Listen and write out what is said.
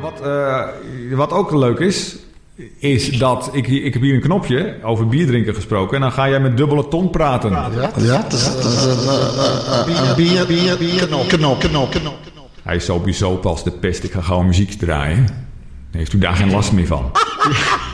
Wat ook leuk is dat ik heb hier een knopje over bier drinken gesproken. En dan ga jij met dubbele tong praten. Ja, dat is een knop. Hij is sowieso pas de pest. Ik ga gewoon muziek draaien. Dan heeft u daar geen last meer van.